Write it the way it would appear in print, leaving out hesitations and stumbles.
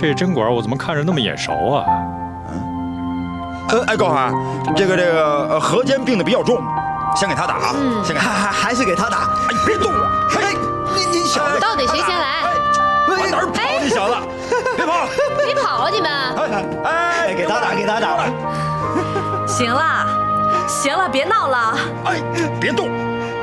这针管我怎么看着那么眼熟啊？ 高寒，这个何坚病的比较重，先给他打啊，先给他， 还是给他打。 哎，别动我！哎，你小子， 到底谁先来？ 往哪儿跑？你小子，别跑！ 别跑啊你们！ 哎，给他打，给他打。 行了，别闹了。 哎，别动！